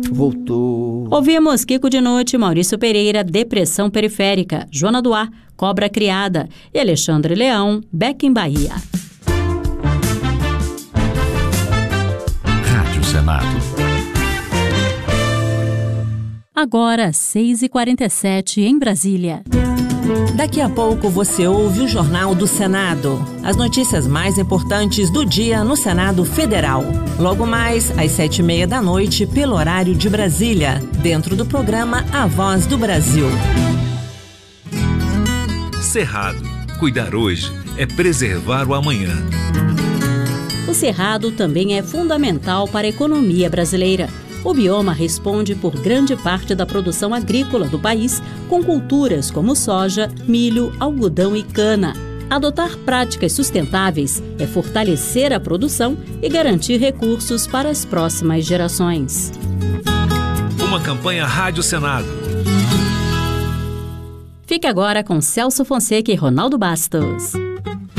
Voltou. Ouvimos Kiko Dinucci, Maurício Pereira, Depressão Periférica, Joana do Ar, Cobra Criada e Alexandre Leão, Beck em Bahia. Rádio Senado. Agora, 6h47 em Brasília. Daqui a pouco você ouve o Jornal do Senado. As notícias mais importantes do dia no Senado Federal. Logo mais, às 7h30 da noite, pelo horário de Brasília, dentro do programa A Voz do Brasil. Cerrado. Cuidar hoje é preservar o amanhã. O cerrado também é fundamental para a economia brasileira. O bioma responde por grande parte da produção agrícola do país, com culturas como soja, milho, algodão e cana. Adotar práticas sustentáveis é fortalecer a produção e garantir recursos para as próximas gerações. Uma campanha Rádio Senado. Fique agora com Celso Fonseca e Ronaldo Bastos.